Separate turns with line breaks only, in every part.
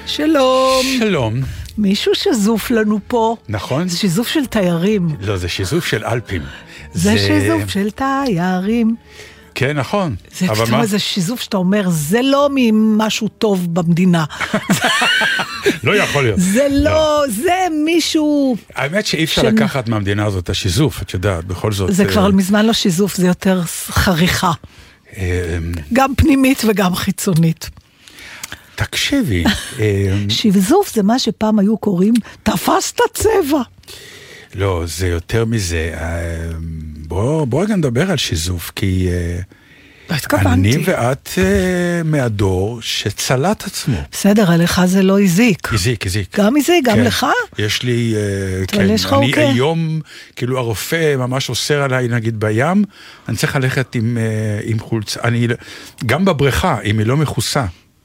שלום.
שלום.
מישהו שזוף לנו פה.
נכון.
זה שיזוף של תיירים.
לא, זה שיזוף של אלפים.
זה שיזוף של תיירים.
כן, נכון.
זה פתאום איזה שיזוף שאתה אומר, זה לא ממשהו טוב במדינה.
לא יכול להיות.
זה לא, זה מישהו...
האמת שאי אפשר לקחת מהמדינה הזאת את השיזוף, את יודעת, בכל זאת...
זה כבר מזמן לא שיזוף, זה יותר חריכה. גם פנימית וגם חיצונית.
תקשיבי.
שיזוף זה מה שפעם היו קוראים, תפסת צבע.
לא, זה יותר מזה. בוא רגע נדבר על שיזוף, כי אני ואת מהדור שצלט עצמו.
בסדר, עליך זה לא הזיק.
הזיק.
גם הזיק, גם לך?
יש לי, כן, אני היום, כאילו הרופא ממש אוסר עליי, נגיד בים, אני צריך ללכת עם חולצה, גם בבריכה, אם היא לא מכוסה,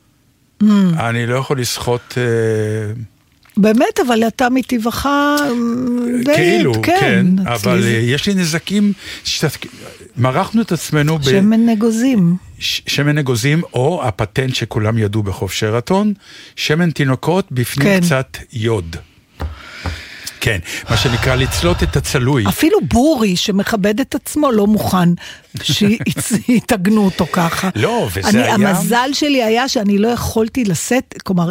אני לא יכול לשחות...
באמת, אבל אתה מטבעך
כאילו, כן, אבל יש לי נזקים, מרחנו את עצמנו
שמן נגוזים.
שמן נגוזים, או הפטנט שכולם ידעו בחוף שרתון, שמן תינוקות בפנים קצת יוד. כן, מה שנקרא לצלות את הצלוי.
אפילו בורי שמכבד את עצמו לא מוכן שיתגנו אותו ככה.
לא, וזה היה...
המזל שלי היה שאני לא יכולתי לשאת, כלומר...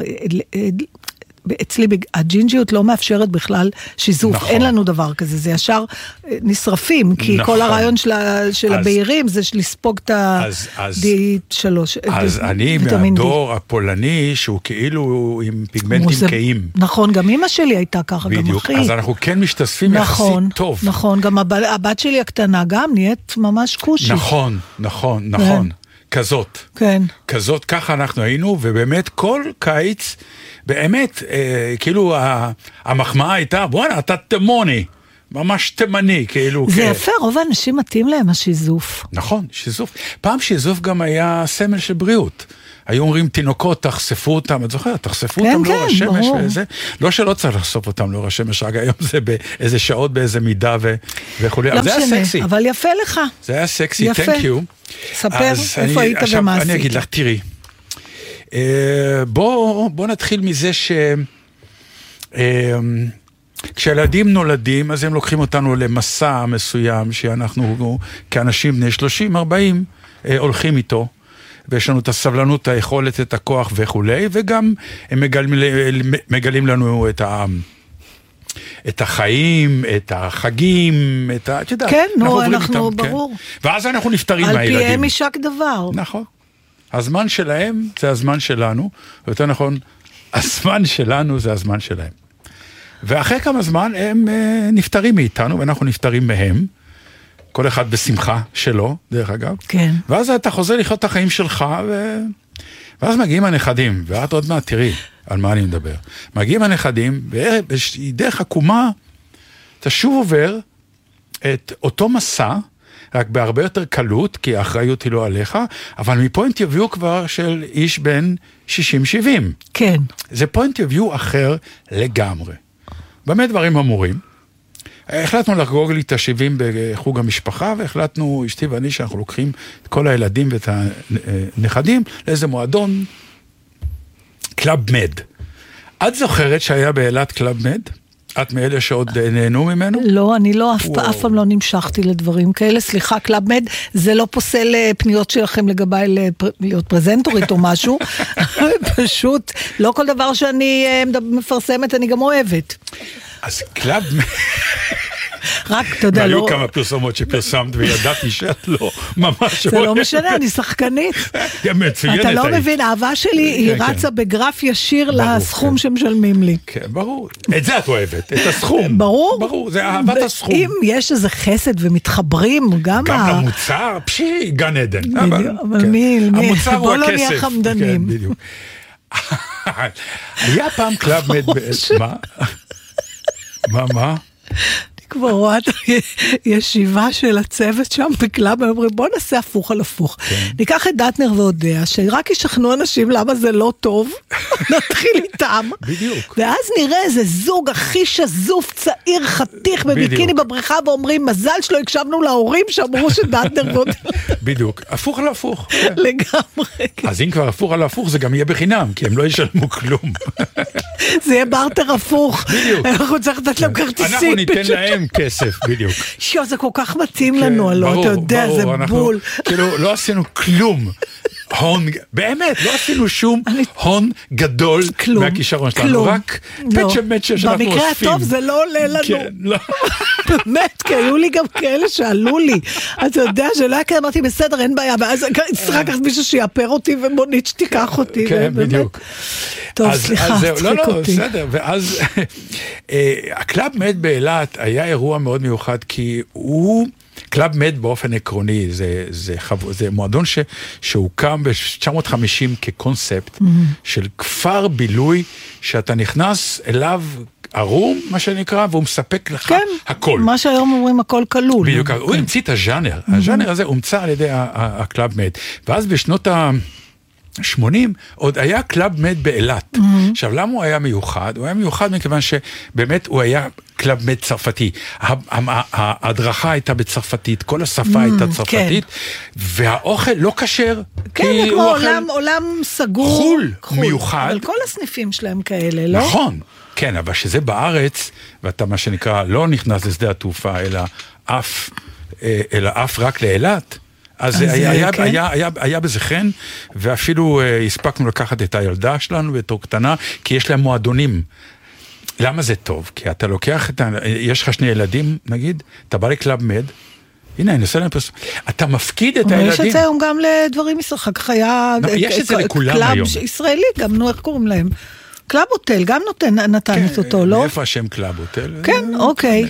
אצלי הג'ינג'יות לא מאפשרת בכלל שיזוף, נכון. אין לנו דבר כזה, זה ישר נשרפים, כי נכון. כל הרעיון של הבהירים זה לספוג את ה-D3.
אז אני מהדור הפולני, שהוא כאילו עם פיגמנטים קיים.
נכון, גם אמא שלי הייתה ככה,
בדיוק,
גם אחי.
אז אנחנו כן משתספים
נכון,
יחסית טוב.
נכון, גם הבת שלי הקטנה גם נהיית ממש קושית.
נכון. כזאת.
כן.
כזאת, ככה אנחנו היינו, ובאמת כל קיץ, באמת, כאילו המחמאה הייתה, בוא'נה, אתה תימוני, ממש תימני, כאילו.
זה יפה, רוב האנשים מתאים להם השיזוף.
נכון, שיזוף. פעם שיזוף גם היה סמל של בריאות. היו אומרים תינוקות, תחשפו אותם, את זוכרת, תחשפו אותם לאור השמש וזה. לא שלא צריך לחשוף אותם לאור השמש, רק היום זה באיזה שעות, באיזה מידה וכו'.
לא משנה, אבל יפה לך.
זה היה סקסי, thank you.
ספר איפה היית ומה עשית.
אני אגיד לך, תראי, בוא נתחיל מזה כשילדים נולדים, אז הם לוקחים אותנו למסע מסוים, שאנחנו כאנשים בני 30-40 הולכים איתו, ויש לנו את הסבלנות, היכולת, את הכוח וכו', וגם הם מגלים לנו את החיים, את החגים, את יודעת.
כן, אנחנו ברור.
ואז אנחנו נפטרים מהילדים.
על פיהם יישק דבר.
נכון. הזמן שלהם זה הזמן שלנו, ויותר נכון, הזמן שלנו זה הזמן שלהם. ואחרי כמה זמן הם נפטרים מאיתנו, ואנחנו נפטרים מהם, כל אחד בשמחה שלו, דרך אגב. כן. ואז אתה חוזר לחיות את החיים שלך, ואז מגיעים הנכדים, ואת עוד מעט תראי על מה אני מדבר. מגיעים הנכדים, ודרך עקומה, אתה שוב עובר את אותו מסע, רק בהרבה יותר קלות, כי האחריות היא לא עליך, אבל מפוינט יביאו כבר של איש בן 60-70.
כן.
זה פוינט יביאו אחר לגמרי. באמת דברים אמורים. החלטנו לחגוג לי את ה-70 בחוג המשפחה, והחלטנו, אשתי ואני, שאנחנו לוקחים את כל הילדים ואת הנכדים לאיזה מועדון, קלאב מד. את זוכרת שהיה באילת קלאב מד? את מאלה שעוד נהנו ממנו?
לא, אני לא, אף פעם לא נמשכתי לדברים כאלה. סליחה, קלאב מד, זה לא פוסל פניות שלכם לגבי להיות פרזנטורית או משהו. פשוט, לא כל דבר שאני מפרסמת, אני גם אוהבת.
אז קלאב מד...
רק, אתה יודע, לא...
והיו כמה פרסומות שפרסמת וידעתי שאת לא ממש...
זה לא משנה, אני שחקנית.
מצוינת.
אתה לא מבין, האהבה שלי היא רצה בגרף ישיר לסכום שמשלמים לי.
כן, ברור. את זה את אוהבת, את הסכום.
ברור.
ברור, זה אהבת הסכום.
אם יש איזה חסד ומתחברים, גם
המוצר, גן עדן.
אבל מי? בוא לא נהיה חמדנים.
כן, בדיוק. היה פעם קלאב מד... מה?
כבר רואה את הישיבה של הצוות שם בקלאב, אומרים בוא נעשה הפוך על הפוך. ניקח את דטנר והודע, שרק ישכנעו אנשים למה זה לא טוב, נתחיל איתם.
בדיוק.
ואז נראה איזה זוג הכי שזוף, צעיר, חתיך, בביקיני בבריכה, ואומרים, מזל שלא הקשבנו להורים שאמרו שדטנר והודע.
בדיוק, הפוך על הפוך.
לגמרי.
אז אם כבר הפוך על הפוך, זה גם יהיה בחינם, כי הם לא ישלמו כלום.
זה יהיה בארטר הפוך.
בדיוק.
אנחנו צריך לתת להם כרטיסים.
אנחנו ניתן להם כסף, בדיוק.
שו, זה כל כך מתאים לנו, הלא, אתה יודע, זה בול.
כאילו, לא עשינו כלום. הון, באמת, לא עשינו שום הון גדול מהכישרון שלנו, רק פצ'ה שאנחנו אוספים.
במקרה הטוב זה לא עולה לנו.
כן, לא.
באמת, כי היו לי גם כאלה שעלו לי. אתה יודע שלא היה כאלה, אמרתי, בסדר, אין בעיה, ואז צריך לקחת מישהו שיאפר אותי ומונית שתיקח אותי.
כן, בדיוק.
טוב, סליחה, צחיק אותי.
בסדר, ואז הקלאב מד באילת היה אירוע מאוד מיוחד, כי הוא... קלאב מד באופן עקרוני, זה מועדון שהוקם ב-1950 כקונספט של כפר בילוי, שאתה נכנס אליו ערום, מה שנקרא, והוא מספק לך הכל.
מה שהיום אומרים הכל כלול.
בדיוק, הוא המציא את הז'אנר. הז'אנר הזה הומצא על ידי הקלאב מד. ואז בשנות ה-80 עוד היה קלאב מד באילת. עכשיו, למה הוא היה מיוחד? הוא היה מיוחד מכיוון שבאמת הוא היה קלאב מד צרפתי. ההדרכה הייתה בצרפתית, כל השפה הייתה צרפתית, והאוכל לא כשר.
כן, זה כמו עולם סגור.
חול מיוחד.
אבל כל הסניפים שלהם כאלה, לא?
נכון. כן, אבל שזה בארץ, ואתה מה שנקרא לא נכנס לשדה התעופה, אלא אף רק לאילת, אז היה בזה חן, ואפילו הספקנו לקחת את הילדה שלנו בתור קטנה, כי יש להם מועדונים. למה זה טוב? כי אתה לוקח יש לך שני ילדים, נגיד, אתה בא לקלאב מד, הנה, אני עושה להם פרסום, אתה מפקיד את הילדים.
יש את זה היום גם לדברים ישראלים, אחר כך היה...
יש את זה לכולם היום.
קלאב ישראלי, גם נו, איך קוראים להם? קלאב הוטל, גם נתן את אותו, לא?
מאיפה השם קלאב הוטל?
כן, אוקיי.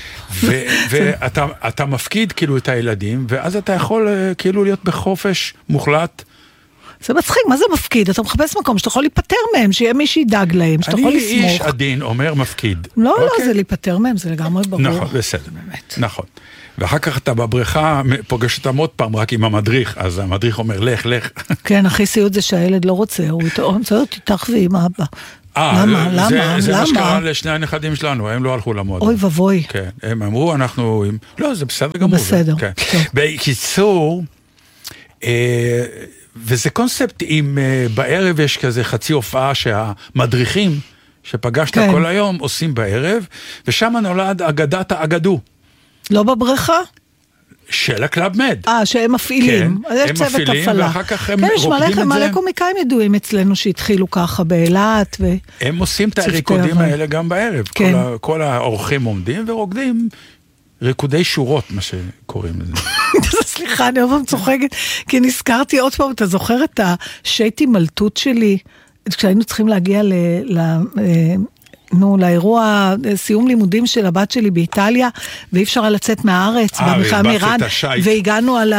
ואתה מפקיד כאילו את הילדים, ואז אתה יכול כאילו להיות בחופש מוחלט.
זה מצחיק, מה זה מפקיד? אתה מחפש מקום שאתה יכול להיפטר מהם, שיהיה מי שידאג להם, שאתה יכול לסמוך.
אני איש עדין אומר מפקיד.
לא, לא, זה להיפטר מהם, זה לגמרי ברור.
נכון, בסדר. נכון. ואחר כך אתה בבריכה פוגש אותם עוד פעם רק עם המדריך, אז המדריך אומר, לך, לך.
כן, הכי סיוט זה שהילד לא רוצה, הוא רוצה אותי תח ועם אבא. למה?
זה מה שקרה לשני הנכדים שלנו, הם לא הלכו למועדון.
אוי ובוי.
כן, הם אמרו, אנחנו... לא, זה בסדר גמור.
בסדר.
בקיצור, וזה קונספט אם בערב יש כזה חצי הופעה שהמדריכים שפגשת כל היום עושים בערב, ושם נולד אגדת האגדו.
לא בבריכה?
של הקלאב מד.
שהם מפעילים.
כן, הם מפעילים, ואחר כך הם רוקדים את זה.
יש מלא קומיקאים ידועים אצלנו שהתחילו ככה באילת.
הם עושים את הריקודים האלה גם בערב. כל האורחים עומדים ורוקדים ריקודי שורות, מה שקוראים לזה.
סליחה, אני עוד צוחקת, כי נזכרתי עוד פעם, אתה זוכר את השייטי מלטות שלי, כשהיינו צריכים להגיע לאירוע סיום לימודים של הבת שלי באיטליה, ואי אפשר לצאת מהארץ, במכלל מירן, והגענו על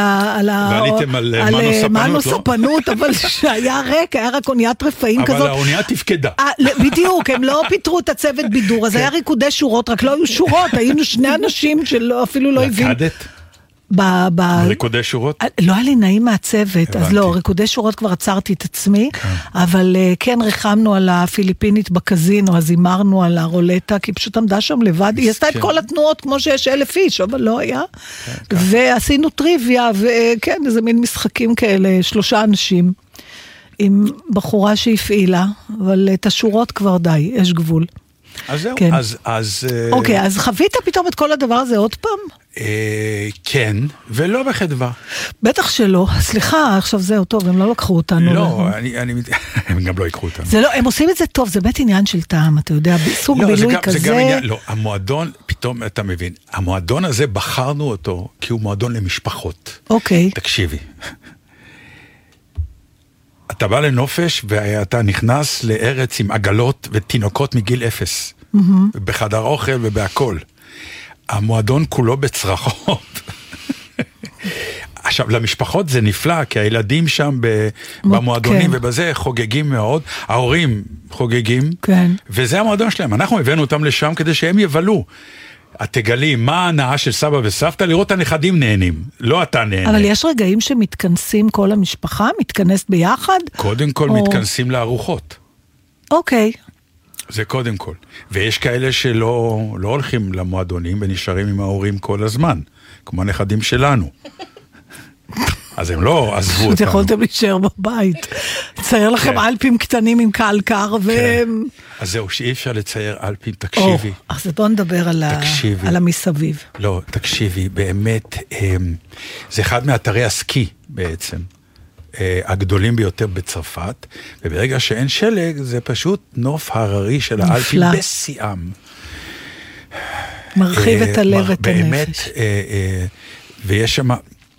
מנו ספנות, אבל שהיה ריק, היה רק אוניית רפאים כזאת.
אבל האונייה תפקדה.
בדיוק, הם לא פיתרו את הצוות בידור, אז היה ריקודי שורות, רק לא היו שורות, היינו שני אנשים שאפילו לא הבינו.
לקדת? ריקודי שורות?
לא היה לי נעים מהצוות, אז לא, ריקודי שורות כבר עצרתי את עצמי, אבל כן ריחמנו על הפיליפינית בקזינו, אז הימרנו על הרולטה, כי פשוט עמדה שם לבד, היא עשתה את כל התנועות כמו שיש 1,000 איש, אבל לא היה, ועשינו טריוויה, וכן, איזה מין משחקים כאלה, 3 אנשים, עם בחורה שהפעילה, אבל את השורות כבר די, יש גבול.
אז זהו, אז...
אוקיי, אז חווית פתאום את כל הדבר הזה עוד פעם?
כן, ולא בחדווה.
בטח שלא, סליחה, עכשיו זהו טוב, הם לא לקחו אותנו.
לא, הם גם לא יקחו אותנו.
זה לא, הם עושים את זה טוב, זה באמת עניין של טעם, אתה יודע, סוג בילוי כזה.
זה גם עניין, לא, המועדון, פתאום אתה מבין, המועדון הזה בחרנו אותו, כי הוא מועדון למשפחות.
אוקיי.
תקשיבי. אתה בא לנופש ואתה נכנס לארץ עם עגלות ותינוקות מגיל 0, בחדר אוכל ובהכל. המועדון כולו בצרחות. עכשיו, למשפחות זה נפלא, כי הילדים שם במועדונים ובזה חוגגים מאוד, ההורים חוגגים, וזה המועדון שלהם. אנחנו הבאנו אותם לשם כדי שהם יבלו. את תגלי מה ההנאה של סבא וסבתא, לראות הנכדים נהנים, לא אתה נהנה.
אבל יש רגעים שמתכנסים כל המשפחה, מתכנסת ביחד?
קודם כל מתכנסים לארוחות.
אוקיי.
זה קודם כל. ויש כאלה שלא הולכים למועדונים ונשארים עם ההורים כל הזמן, כמו הנכדים שלנו. אז הם לא עזבו אותנו.
יכולתם להישאר בבית. צייר לכם אלפים קטנים עם קהל קר
אז זהו, שאי אפשר לצייר אלפים, תקשיבי.
אז בוא נדבר על המסביב.
לא, תקשיבי, באמת, זה אחד מאתרי הסקי בעצם, הגדולים ביותר בצרפת, וברגע שאין שלג, זה פשוט נוף הררי של האלפים בשיאם.
מרחיב את הלב, את הנפש.
באמת, ויש שם...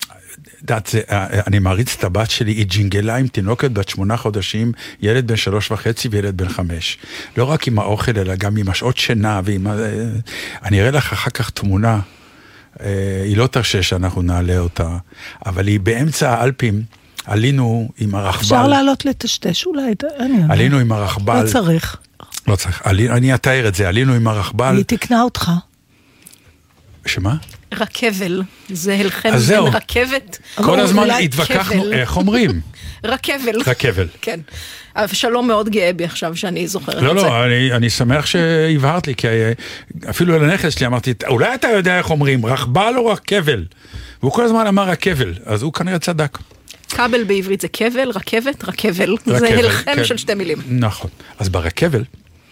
אני מעריץ את הבת שלי, היא ג'ינגלה עם תינוקת בת 8 חודשים, ילד בן 3.5 וילד בן 5. לא רק עם האוכל, אלא גם עם השעות שינה, אני אראה לך אחר כך תמונה, היא לא תרשה שאנחנו נעלה אותה, אבל היא באמצע האלפים, עלינו עם הרכבל.
אפשר לעלות לטשטש אולי?
עלינו עם הרכבל.
לא צריך.
לא צריך, אני אתאר את זה, עלינו עם הרכבל.
היא תקנה אותך.
שמה?
רכבל, זה הלחם בין רכבת.
כל הזמן התווכחנו, איך אומרים?
רכבל. כן. שלום מאוד גאה בי עכשיו שאני זוכרת את זה.
לא, אני שמח שהבהרת לי, כי אפילו על הנכס שלי אמרתי, אולי אתה יודע איך אומרים, רכבל או רכבל? והוא כל הזמן אמר רכבל, אז הוא כנראה צדק.
כבל בעברית זה כבל, רכבת, רכבל. זה הלחם של שתי מילים.
נכון. אז ברכבל,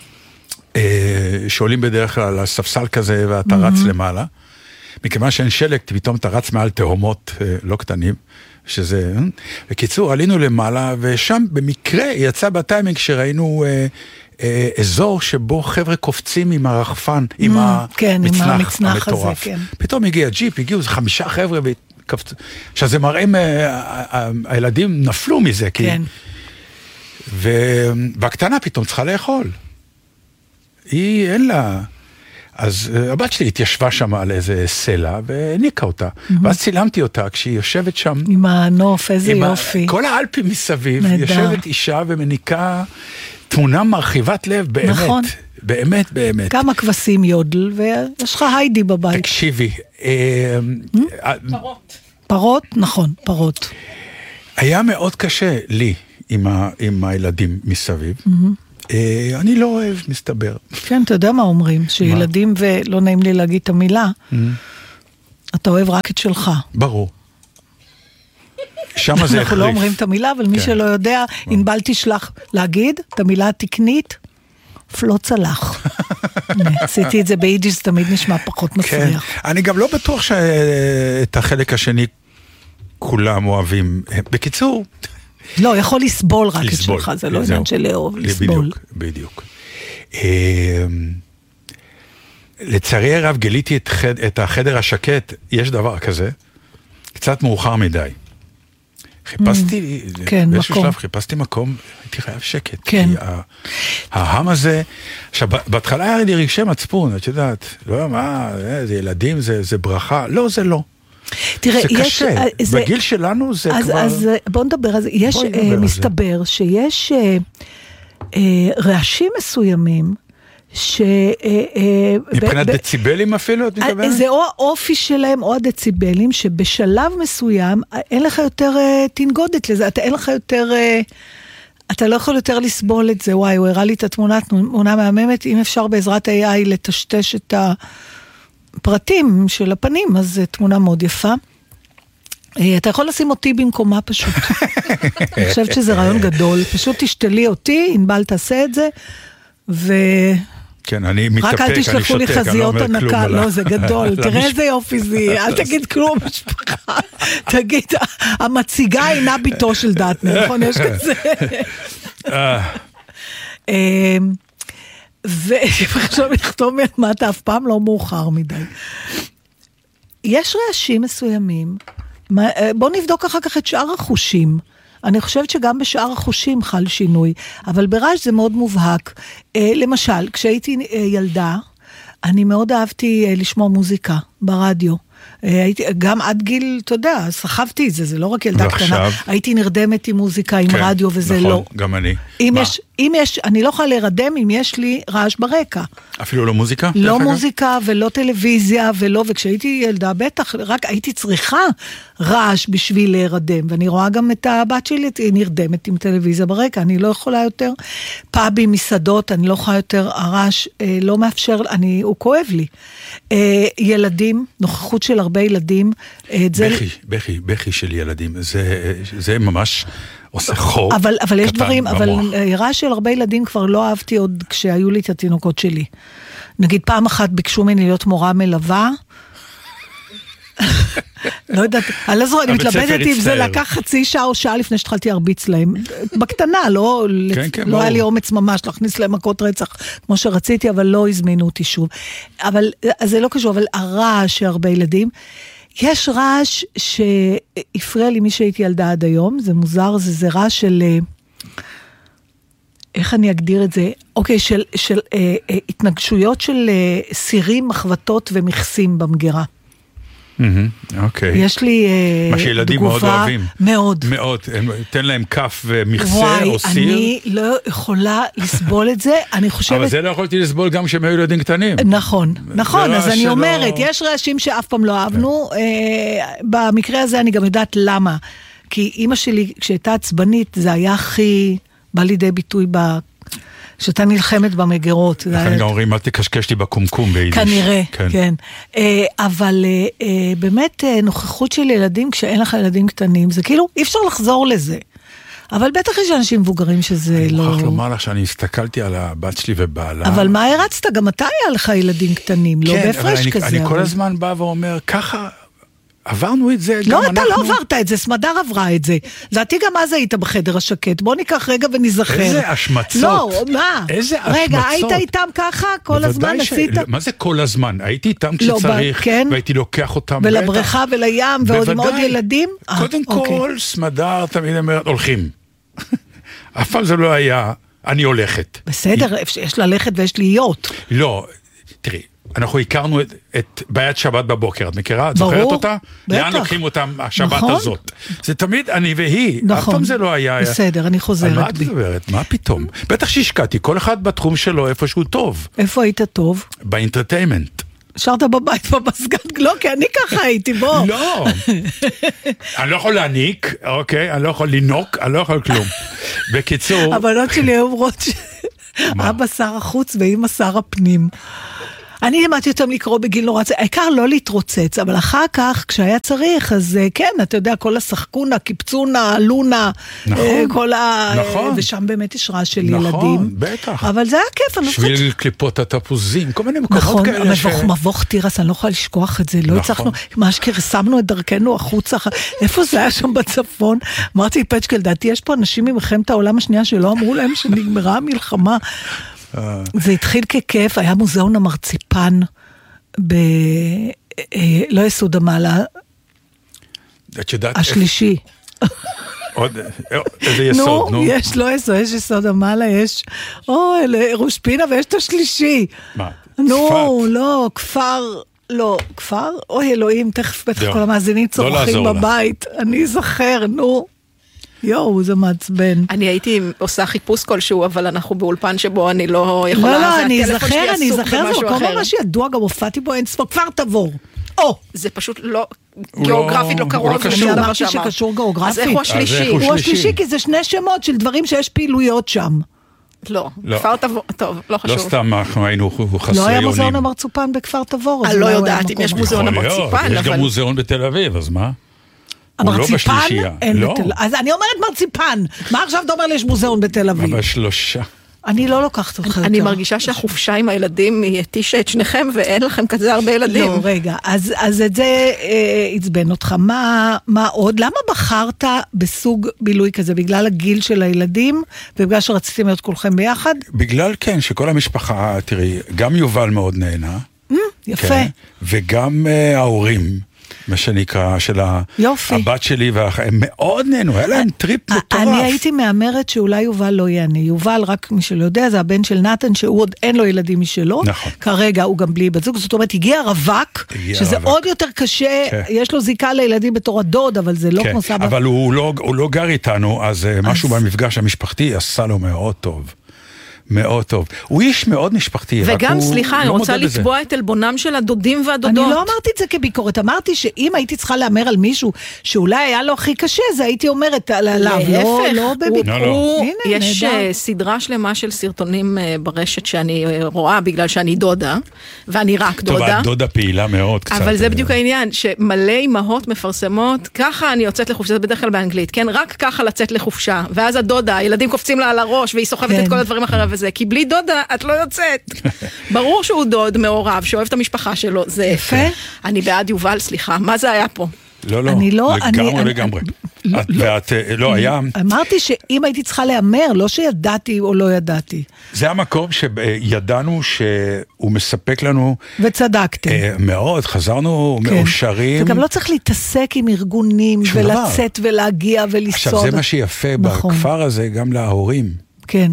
שעולים בדרך כלל על הספסל כזה ואתה רץ למעלה, מכיוון שאין שלג, פתאום אתה רץ מעל תהומות לא קטנים, שזה... בקיצור, עלינו למעלה, ושם במקרה יצא בטיימינג שראינו אזור שבו חבר'ה קופצים עם הרחפן, עם המצנח המטורף. כן. פתאום הגיע ג'יפ, הגיעו 5 חבר'ה וקפצו. עכשיו זה מראה, הילדים נפלו מזה,
כן.
והקטנה פתאום צריכה לאכול. היא אין לה... אז הבת שלי התיישבה שם על איזה סלע והניקה אותה. ואז צילמתי אותה כשהיא יושבת שם.
עם הנוף, איזה יופי.
כל האלפים מסביב, יושבת אישה ומניקה תמונה מרחיבת לב, באמת. נכון. באמת, באמת.
כמה כבשים יודל, ויש לך היידי בבית.
תקשיבי.
פרות.
פרות, נכון, פרות.
היה מאוד קשה לי עם הילדים מסביב. אני לא אוהב, מסתבר.
כן, אתה יודע מה אומרים? שילדים, ולא נעים לי להגיד את המילה, אתה אוהב רק את שלך.
ברור. שמה זה
אנחנו לא אומרים את המילה, אבל מי שלא יודע, ענבל תשלח להגיד את המילה התקנית, פלוט צלח. עשיתי את זה ביידיש, זה תמיד נשמע פחות מפריח.
אני גם לא בטוח שאת החלק השני כולם אוהבים. בקיצור...
לא, יכול לסבול רק את שלך, זה לא עניין של לאהוב, לסבול.
בדיוק. לצערי הרב גיליתי את החדר השקט, יש דבר כזה, קצת מאוחר מדי. חיפשתי, באיזשהו שלב חיפשתי מקום, הייתי חייב שקט.
כן.
ההם הזה, עכשיו, בהתחלה היה לי רגשי מצפון, את יודעת, לא, מה, זה ילדים, זה ברכה, לא, זה לא.
תראה,
זה קשה, בגיל שלנו זה כבר...
אז בוא נדבר על זה, יש, מסתבר שיש רעשים מסוימים,
מבחינת דציבלים אפילו, את מדברת?
זה או האופי שלהם או הדציבלים, שבשלב מסוים אין לך יותר תנגודת לזה, אין לך יותר... אתה לא יכול יותר לסבול את זה, וואי, הוא הראה לי את התמונה מהממת, אם אפשר בעזרת AI לטשטש את הפרטים של הפנים, אז זו תמונה מאוד יפה. אתה יכול לשים אותי במקומה פשוט. אני חושבת שזה רעיון גדול, פשוט תשתלי אותי, ענבל תעשה את זה,
כן, אני מתאפק,
רק אל תשלחו לי חזיות הנקה, לא, זה גדול, תראה איזה יופי זה, אל תגיד כלום משפחה, תגיד, המציגה אינה ביתו של דטנר, נכון, יש כזה. ועכשיו לכתוב מה אתה אף פעם לא מאוחר מדי. יש רעשים מסוימים, בואו נבדוק אחר כך את שאר החושים, אני חושבת שגם בשאר החושים חל שינוי, אבל ברעש זה מאוד מובהק. למשל, כשהייתי ילדה, אני מאוד אהבתי לשמוע מוזיקה ברדיו. גם עד גיל, אתה יודע, סחבתי את זה, זה לא רק ילדה קטנה. הייתי נרדמת עם מוזיקה, עם רדיו, וזה לא.
נכון, גם אני.
אם יש, אני לא יכולה להירדם אם יש לי רעש ברקע.
אפילו לא מוזיקה?
לא מוזיקה ולא טלוויזיה ולא, וכשהייתי ילדה בטח, רק הייתי צריכה רעש בשביל להירדם, ואני רואה גם את הבת שלי, היא נרדמת עם טלוויזיה ברקע, אני לא יכולה יותר, פאבים, מסעדות, אני לא יכולה יותר, הרעש לא מאפשר, הוא כואב לי. ילדים, נוכחות של הרבה ילדים.
בכי של ילדים, זה ממש עושה חור.
אבל יש דברים, אבל רעש של הרבה ילדים כבר לא אהבתי עוד כשהיו לי את התינוקות שלי. נגיד פעם אחת ביקשו ממני להיות מורה מלווה, לא יודעת, אני מתלבטת אם זה לקח חצי שעה או שעה לפני שהתחלתי להרביץ להם, בקטנה, לא היה לי אומץ ממש להכניס להם מכות רצח כמו שרציתי, אבל לא הזמינו אותי שוב. אבל זה לא קשור, אבל הרעש של הרבה ילדים, יש רעש שהפריע לי מי שהייתי ילדה עד היום, זה מוזר, זה רעש של, איך אני אגדיר את זה? אוקיי, של התנגשויות של סירים, מחבטות ומכסים במגירה.
אוקיי.
יש לי
מה שילדים מאוד אוהבים.
מאוד.
מאוד. תן להם כף ומכסה או סיר.
אני לא יכולה לסבול את זה, אני חושבת...
אבל זה לא יכולתי לסבול גם כשהם היו ילדים קטנים.
נכון, אז אני אומרת, יש רעשים שאף פעם לא אהבנו, במקרה הזה אני גם יודעת למה. כי אמא שלי, כשהייתה עצבנית, זה היה הכי בא לידי ביטוי שאתה נלחמת במגירות.
לכן גם אומרים, אל תקשקש לי בקומקום ביידיש.
כנראה, כן. אבל באמת נוכחות של ילדים, כשאין לך ילדים קטנים, זה כאילו, אי אפשר לחזור לזה. אבל בטח יש אנשים מבוגרים שזה לא...
אני מוכרח לומר לך שאני הסתכלתי על הבת שלי ובעלה.
אבל מה הרצת? גם אתה היה לך ילדים קטנים, לא בהפרש כזה.
אני כל הזמן בא ואומר, ככה... עברנו את זה,
לא, אתה לא עברת את זה, סמדר עברה את זה. לדעתי גם אז היית בחדר השקט, בוא ניקח רגע ונזכר.
איזה השמצות.
לא, מה?
איזה השמצות.
רגע, היית איתם ככה? כל הזמן עשית?
מה זה כל הזמן? הייתי איתם כשצריך, והייתי לוקח אותם.
ולבריכה ולים, ועוד עם עוד ילדים?
קודם כל, סמדר תמיד אומרת, הולכים. אף פעם זה לא היה, אני הולכת.
בסדר, יש ללכת ויש להיות.
לא, תראי. אנחנו הכרנו את בעיית שבת בבוקר, את מכירה? את
ברור,
זוכרת אותה?
בטח.
לאן לוקחים אותם השבת
נכון.
הזאת? זה תמיד אני והיא,
נכון.
אף פעם זה לא היה...
בסדר, אני חוזרת בי.
על מה את מדברת? מה פתאום? בטח שהשקעתי, כל אחד בתחום שלו איפה שהוא טוב.
איפה היית טוב?
באינטרטיימנט.
שרת בבית במסגד, לא, כי אני ככה הייתי, בוא.
לא, אני לא יכול להניק, אוקיי? אני לא יכול לנוק, אני לא יכול כלום. בקיצור...
הבנות שלי אומרות אבא שר החוץ ואמא שר הפנים. אני למדתי אותם לקרוא בגיל נורא, העיקר לא להתרוצץ, אבל אחר כך, כשהיה צריך, אז כן, אתה יודע, כל השחקונה, קיפצונה, לונה, כל
נכון.
ושם באמת יש רעש של
נכון,
ילדים.
בטח.
אבל זה היה כיף.
שביל קליפות התפוזים, כל מיני מקומות
נכון,
כאלה.
נכון, מבוך תירס, אני לא יכולה לשכוח את זה, לא הצלחנו, ממש שמנו את דרכנו החוצה, איפה זה היה שם בצפון? אמרתי, פצ'קל, דעתי, יש פה אנשים ממלחמת העולם השנייה שלא אמרו להם שנגמרה המלחמה. זה התחיל ככיף, היה מוזיאון המרציפן לא יסוד המעלה השלישי.
איזה יסוד, נו?
יש לא יסוד, יש יסוד המעלה, יש ראש פינה ויש את השלישי.
מה?
נו, לא, כפר, לא, כפר? אוי אלוהים, תכף בטח כל המאזינים צורכים בבית, אני זכר, נו. יואו, זה מעצבן.
אני הייתי עושה חיפוש כלשהו, אבל אנחנו באולפן שבו אני לא יכולה...
לא, אני זכר, זה מקום ממש ידוע, גם הופעתי בו אין ספור, כפר תבור.
זה פשוט לא, גיאוגרפית לא קרוב.
אני אמרתי שקשור גיאוגרפית.
אז איך הוא השלישי?
הוא השלישי, כי זה שני שמות של דברים שיש פעילויות שם.
לא, כפר תבור, טוב, לא חשוב.
לא סתם אנחנו היינו חסרי אונים.
לא היה מוזיאון המרציפן בכפר תבור.
אני לא יודעת אם יש מוזיאון המרציפן,
יש גם מוזיאון בתל אביב, אז מה?
המרציפן? לא. אז אני אומרת מרציפן. מה עכשיו אתה אומר לי יש מוזיאון בתל אביב?
אבל 3.
אני לא לוקחת אותך יותר.
אני מרגישה שהחופשה עם הילדים היא התישה את שניכם, ואין לכם כזה הרבה ילדים.
לא, רגע, אז את זה עצבן אותך. מה עוד? למה בחרת בסוג בילוי כזה? בגלל הגיל של הילדים, ובגלל שרציתם להיות כולכם ביחד?
בגלל כן, שכל המשפחה, תראי, גם יובל מאוד נהנה.
יפה.
וגם ההורים. מה שנקרא, של הבת שלי, הם מאוד נהנו, היה להם טריפ מטורף.
אני הייתי מאמרת שאולי יובל לא יענה. יובל, רק מי שלא יודע, זה הבן של נתן, שהוא עוד אין לו ילדים משלו.
נכון.
כרגע הוא גם בלי בת זוג, זאת אומרת, הגיע רווק, שזה עוד יותר קשה, יש לו זיקה לילדים בתור הדוד, אבל זה לא כמו סבא.
אבל הוא לא גר איתנו, אז משהו במפגש המשפחתי עשה לו מאוד טוב. מאוד טוב. הוא איש מאוד משפחתי.
וגם, סליחה, אני רוצה לצבוע את אלבונם של הדודים והדודות.
אני לא אמרתי את זה כביקורת, אמרתי שאם הייתי צריכה לאמר על מישהו שאולי היה לו הכי קשה, זה הייתי אומרת עליו, לא בביקורת.
יש סדרה שלמה של סרטונים ברשת שאני רואה, בגלל שאני דודה, ואני רק דודה.
טוב, את דודה פעילה מאוד קצת.
אבל זה בדיוק העניין, שמלא אמהות מפרסמות, ככה אני יוצאת לחופשה, זה בדרך כלל באנגלית, כן? רק ככה לצאת לחופשה, ואז הדודה, הילדים קופצים לה על הראש, והיא סוחבת את כל הדברים אחריו וזה, כי בלי דודה את לא יוצאת. ברור שהוא דוד מעורב, שאוהב את המשפחה שלו, זה יפה. אני בעד יובל, סליחה, מה זה היה פה?
לא, לגמרי. ואת לא היה...
אמרתי שאם הייתי צריכה לאמר, לא שידעתי או לא ידעתי.
זה המקום שידענו שהוא מספק לנו...
וצדקתם.
מאוד, חזרנו מאושרים.
וגם לא צריך להתעסק עם ארגונים, ולצאת ולהגיע ולסוד.
עכשיו, זה מה שיפה בכפר הזה, גם להורים.
כן.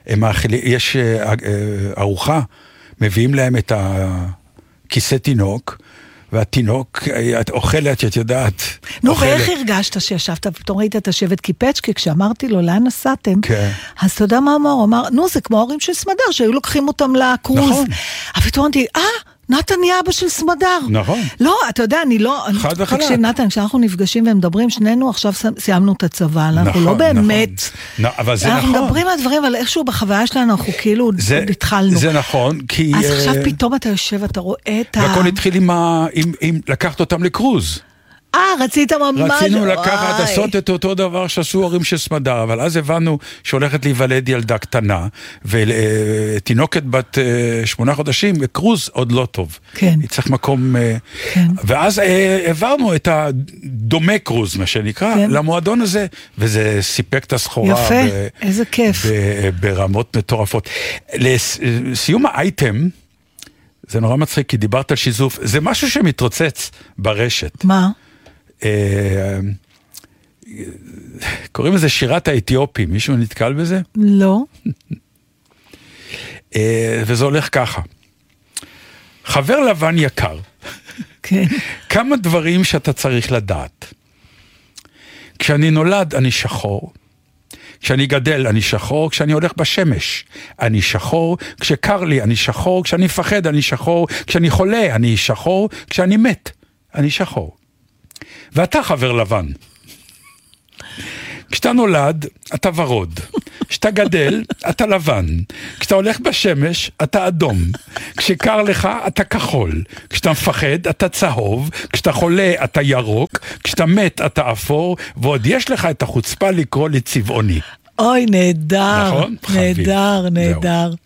יש ארוחה, מביאים להם את הכיסא תינוק, והתינוק, את אוכלת, את יודעת.
נו, ואיך הרגשת שישבת, פתאום ראית את השבט קיפצ'קי, כשאמרתי לו, לאן נסעתם?
כן.
אז אתה יודע מה הוא אמר? נו, זה כמו ההורים של סמדר, שהיו לוקחים אותם לקרוז. נכון. אבל פתאום אמרתי, נתן יהיה אבא של סמדר.
נכון.
לא, אתה יודע, אני לא...
חד וחלק.
תקשיב, נתן, כשאנחנו נפגשים ומדברים, שנינו עכשיו סיימנו את הצבא, אנחנו לא באמת...
אבל זה נכון.
אנחנו מדברים על דברים, אבל איכשהו בחוויה שלנו, אנחנו כאילו עוד התחלנו.
זה נכון, כי...
אז עכשיו פתאום אתה יושב, אתה רואה את
והכל התחיל עם לקחת אותם לקרוז.
רצית ממש...
רצינו לקחת, לעשות את אותו דבר שעשו הורים של סמדר, אבל אז הבנו שהולכת להיוולד ילדה קטנה, ותינוקת בת 8 חודשים, וקרוז עוד לא טוב.
כן.
היא צריך מקום...
כן.
ואז העברנו את הדומה קרוז, מה שנקרא, כן. למועדון הזה, וזה סיפק את הסחורה.
יפה, איזה כיף.
ברמות מטורפות. לסיום האייטם, זה נורא מצחיק, כי דיברת על שיזוף, זה משהו שמתרוצץ ברשת.
מה?
קוראים לזה שירת האתיופים, מישהו נתקל בזה?
לא.
וזה הולך ככה. חבר לבן יקר,
כן.
כמה דברים שאתה צריך לדעת. כשאני נולד אני שחור, כשאני גדל אני שחור, כשאני הולך בשמש אני שחור, כשקר לי אני שחור, כשאני מפחד אני שחור, כשאני חולה אני שחור, כשאני מת אני שחור. ואתה חבר לבן. כשאתה נולד, אתה ורוד. כשאתה גדל, אתה לבן. כשאתה הולך בשמש, אתה אדום. כשקר לך, אתה כחול. כשאתה מפחד, אתה צהוב. כשאתה חולה, אתה ירוק. כשאתה מת, אתה אפור. ועוד יש לך את החוצפה לקרוא לי צבעוני.
אוי, נהדר.
נכון?
נהדר, נהדר.